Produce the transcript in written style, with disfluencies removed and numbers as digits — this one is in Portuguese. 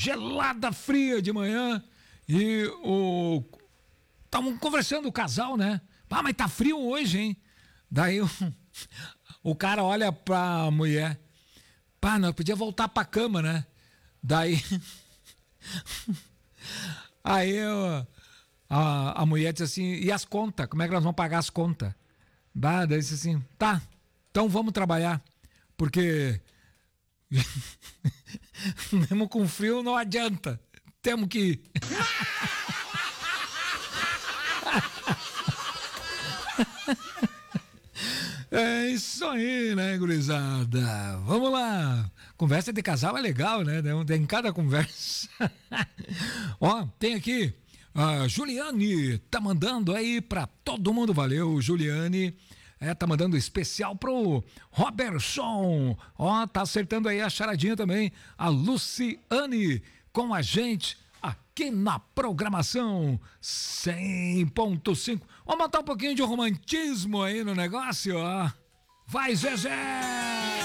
gelada, fria de manhã, e estavam conversando o casal, né? Ah, mas tá frio hoje, hein? Daí o cara olha pra mulher, pá, nós podia voltar pra cama, né? Daí aí a mulher disse assim, e as contas? Como é que nós vamos pagar as contas? Daí disse assim, tá, então vamos trabalhar, porque mesmo com frio não adianta, temos que ir. É isso aí, né, gurizada? Vamos lá. Conversa de casal é legal, né? Tem cada conversa. Ó, tem aqui, a Juliane tá mandando aí pra todo mundo. Valeu, Juliane. Tá mandando especial pro Robertson. Ó, tá acertando aí a charadinha também. A Luciane com a gente aqui na programação 100.5. Vamos botar um pouquinho de romantismo aí no negócio, ó. Vai, Zezé!